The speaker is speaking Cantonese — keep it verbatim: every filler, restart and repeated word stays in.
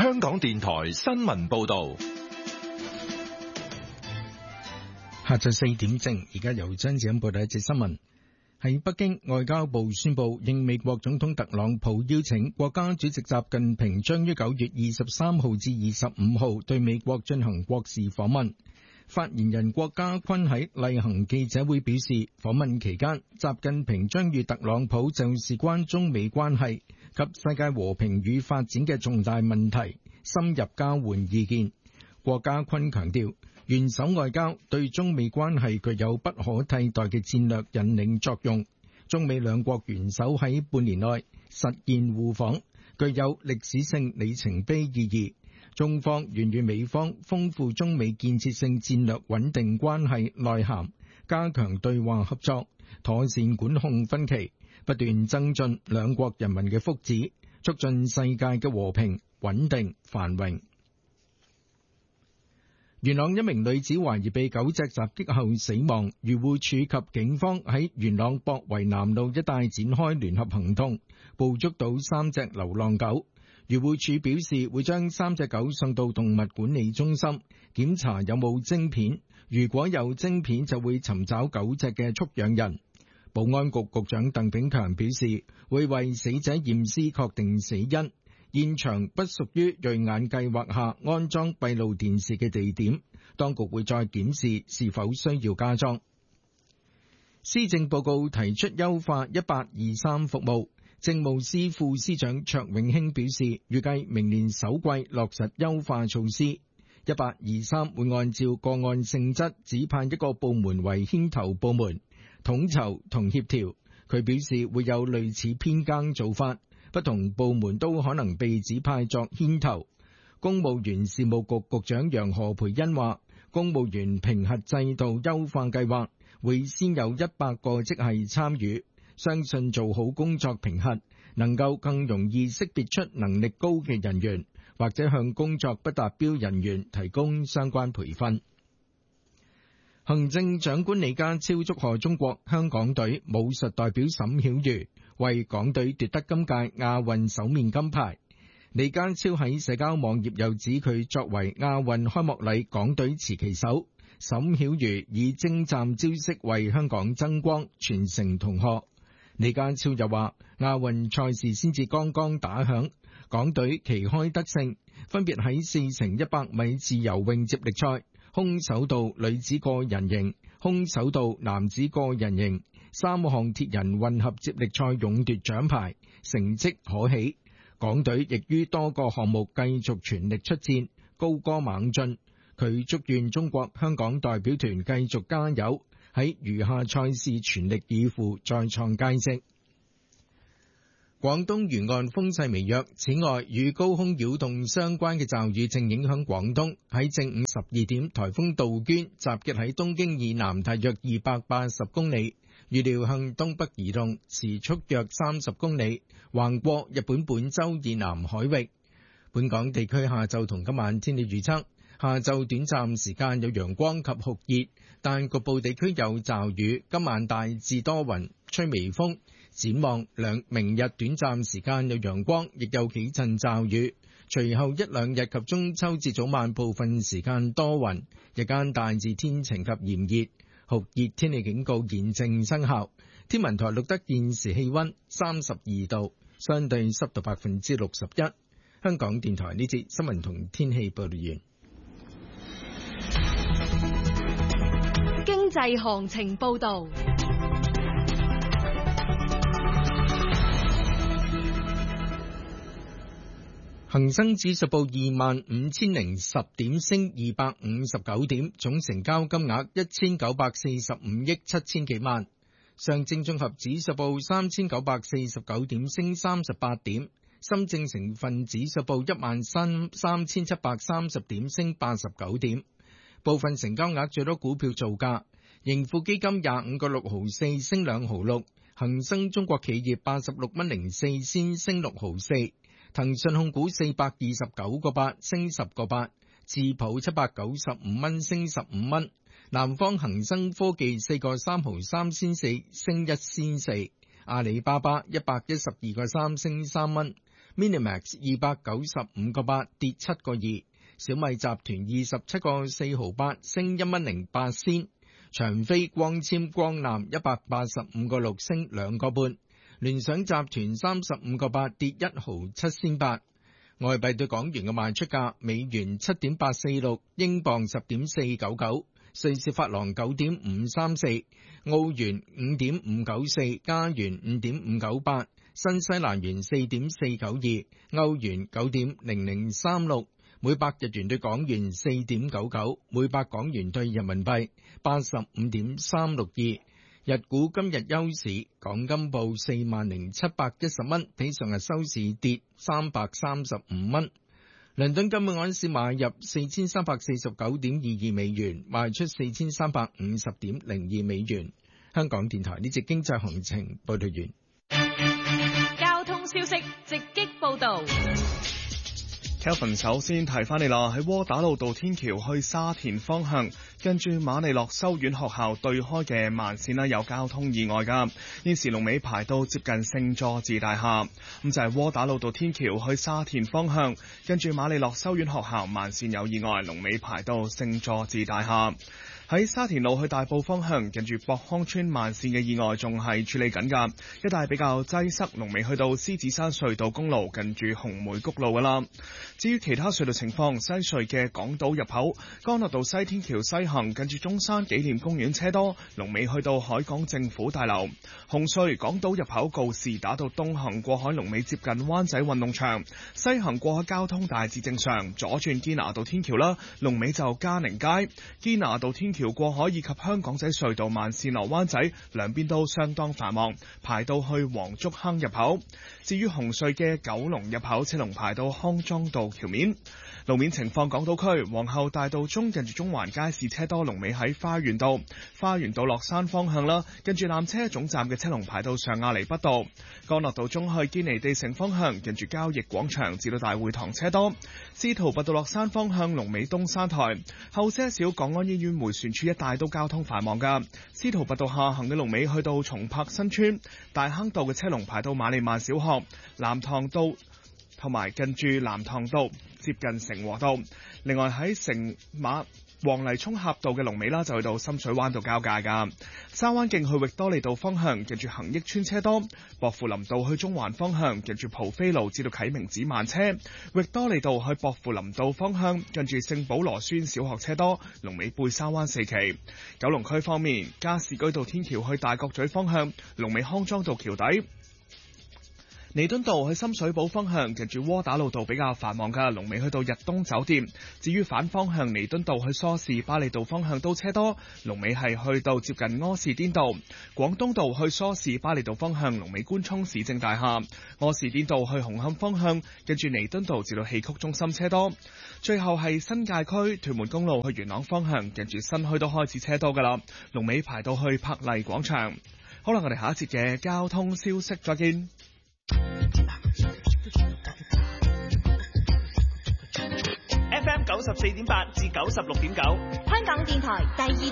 香港電台新聞報道。 下晝四點正，而家由張子欣報道一節新聞。喺北京，外交部宣布，應美國總統特朗普邀請，國家主席習近平將於九月二十三號至二十五號對美國進行國事訪問。發言人郭家坤喺例行記者會表示，訪問期間，習近平將與特朗普就事關中美關係及世界和平與發展嘅重大問題深入交換意見。郭家坤強調，元首外交對中美關係具有不可替代嘅戰略引領作用。中美兩國元首喺半年內實現互訪，具有歷史性里程碑意義。中方願與美方豐富中美建設性戰略穩定關係內涵，加強對話合作，妥善管控分歧，不斷增進兩國人民嘅福祉，促進世界嘅和平、穩定、繁榮。元朗一名女子懷疑被狗隻襲擊後死亡，漁護署及警方喺元朗博圍南路一帶展開聯合行動，捕捉到三隻流浪狗。漁護署表示會將三隻狗送到動物管理中心檢查有冇晶片，如果有晶片就會尋找狗隻嘅畜養人。保安局局長鄧炳強表示會為死者驗屍確定死因。現場不屬於銳眼計劃下安裝閉路電視嘅地點，當局會再檢視是否需要加裝。施政報告提出優化一八二三服務，政務司副司長卓永興表示，預計明年首季落實優化措施。一八二三會按照個案性質指派一個部門為牽頭部門，統籌同協調。佢表示會有類似編更做法。不同部門都可能被指派作牽頭。公務員事務局局長楊何蓓茵話，公務員評核制度優化計劃會先有一百個職系參與，相信做好工作評核，能夠更容易識別出能力高嘅人員，或者向工作不達標人員提供相關培訓。行政長官李家超祝賀中國香港隊武術代表沈曉瑜為港隊奪得今屆亞運首面金牌。李家超喺社交網頁又指佢作為亞運開幕禮港隊持旗手，沈曉瑜以精湛招式為香港爭光，傳承同學。李家超又話，亞運賽事先至剛剛打響，港隊旗開得勝，分別喺四乘一百米自由泳接力賽、空手道女子個人型、空手道男子個人型三項鐵人混合接力賽勇奪獎牌，成績可喜。港隊亦於多個項目繼續全力出戰，高歌猛進。佢祝願中國香港代表團繼續加油，喺餘下賽事全力以赴，再創佳績。廣東沿岸風勢微弱，此外與高空擾動相關嘅驟雨正影響廣東。喺正午十二點，颱風杜鵑集結喺東京以南大約二百八十公里，預料向東北移動，時速約三十公里，橫過日本本州以南海域。本港地區下晝同今晚天氣預測，下晝短暫時間有陽光及酷熱，但局部地區有驟雨。今晚大致多雲，吹微風。展望兩明日短暫時間有陽光，亦有幾陣驟雨。隨後一兩日及中秋節早晚部分時間多雲，日間大致天晴及炎熱。酷熱天氣警告現正生效。天文台錄得現時氣溫三十二度，相對濕度百分之六十一。香港電台呢節新聞同天氣報道完。 經濟行情報道。 恒生指數報二萬五千零十點，升二百五十九點，總成交金額一千九百四十五億七千幾萬。上證綜合指數報三千九百四十九點，升三十八點。深證成分指數報一萬三三千七百三十點，升八十九點。部分成交額最多股票造價：盈富基金廿五個六毫四，升兩毫六；恒生中國企業八十六蚊零四仙，升六毫四。騰訊控股四百二十九個八，升十個八；智普七百九十五蚊，升十五蚊；南方恒生科技四個三毫三仙四，升一仙四；阿里巴巴一百一十二個三，升三蚊； Minimax 二百九十五個八跌七個二，小米集團二十七個四毫八升一蚊零八仙，長飛光纖光纜一百八十五個六升兩個半，聯想集團三十五個八跌一毫七仙八。外幣對港元嘅賣出價：美元七點八四六，英鎊十點四九九，瑞士法郎九點五三四，澳元五點五九四，加元五點五九八。新西蘭元四點四九二，歐元九點零零三六，每百日元對港元四點九九，每百港元對人民幣八十五點三六二。日股今日休市，港金報四萬零七百一十蚊，比上日收市跌三百三十五蚊。倫敦金每盎司買入四千三百四十九點二二美元，賣出四千三百五十點零二美元。香港電台呢節經濟行情報道完。 交通消息直擊報道。 Kelvin 首先提翻你啦，喺窩打老道天橋去沙田方向，近住瑪利諾修院學校對開嘅慢線啦，有交通意外噶。現時龍尾排到接近聖佐治大廈，咁就係窩打老道天橋去沙田方向，近住瑪利諾修院學校慢線有意外，龍尾排到聖佐治大廈。喺沙田路去大埔方向，近住博康村慢線嘅意外仲係處理緊㗎，一帶比較擠塞，龍尾去到獅子山隧道公路近住紅梅谷路㗎啦。至於其他隧道情況，西隧嘅港島入口，干諾道西天橋西行，近住中山紀念公園車多，龍尾去到海港政府大樓。紅隧港島入口告士打道東行過海，龍尾接近灣仔運動場，西行過海交通大致正常，左轉堅拿道天橋啦，龍尾就嘉寧街。堅拿道天橋過海以及香港仔隧道慢線落灣仔，兩邊都相當繁忙，排到去黃竹坑入口。至於紅隧嘅九龍入口，車龍排到康莊道橋面。路面情況，港島區皇后大道中近住中環街市車多，龍尾喺花園道。花園道落山方向啦，近住纜車總站嘅車龍排到上亞厘畢道。干諾道中去堅尼地城方向，近住交易廣場至到大會堂車多。司徒拔道落山方向，龍尾東山台。後些少港安醫院迴旋處一帶都交通繁忙噶。司徒拔道下行嘅龍尾去到松柏新村。大坑道嘅車龍排到瑪利曼小學。南塘道同埋近住南塘道接近成和道。另外喺城馬黃泥涌峽道嘅龍尾啦，就去到深水灣道交界噶。沙灣徑去域多利道方向，近住恒益村車多。薄扶林道去中環方向，近住蒲飛路至到啟明寺慢車。域多利道去薄扶林道方向，近住聖保羅孫小學車多，龍尾貝沙灣四期。九龍區方面，加士居道天橋去大角咀方向，龍尾康莊道橋底。彌敦道去深水埗方向，近住窩打老道比較繁忙嘅，龍尾去到日東酒店。至於反方向彌敦道去梳士巴利道方向都車多，龍尾係去到接近柯士甸道。廣東道去梳士巴利道方向，龍尾官涌市政大廈。柯士甸道去紅磡方向，近住彌敦道至到戲曲中心車多。最後係新界區屯門公路去元朗方向，近住新墟都開始車多噶啦，龍尾排到去柏麗廣場。好啦，我哋下一節嘅交通消息再見。 F M 九十四點八至九十六點九， 香港電台第二